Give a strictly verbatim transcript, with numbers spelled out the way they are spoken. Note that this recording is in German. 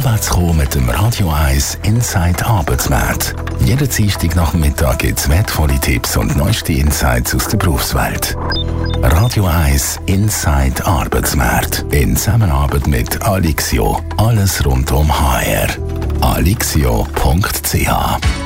Vorwärts kommen mit dem Radio eins Inside Arbeitsmarkt. Jeden Dienstag nach dem Mittag gibt es wertvolle Tipps und neueste Insights aus der Berufswelt. Radio eins Inside Arbeitsmarkt in Zusammenarbeit mit Alixio. Alles rund um H R. alixio punkt c h